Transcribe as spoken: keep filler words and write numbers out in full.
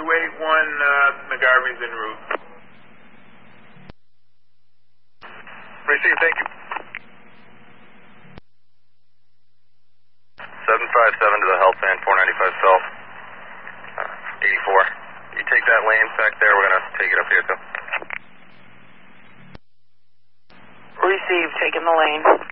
eight one, uh, McGarvey's en route. Receive, thank you. seven five seven to the health van, four ninety-five South, uh, eighty-four. You take that lane back there, we're going to take it up here, too. Receive, taking the lane.